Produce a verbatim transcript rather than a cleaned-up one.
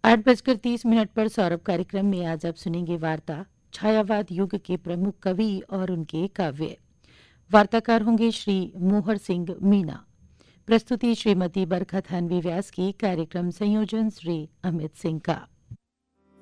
आठ बजकर तीस मिनट पर सौरभ कार्यक्रम में आज आप सुनेंगे वार्ता छायावाद युग के प्रमुख कवि और उनके काव्य। वार्ताकार होंगे श्री मोहर सिंह मीना। प्रस्तुति श्रीमती बरखा थानवी व्यास की। कार्यक्रम संयोजन श्री अमित सिंह का।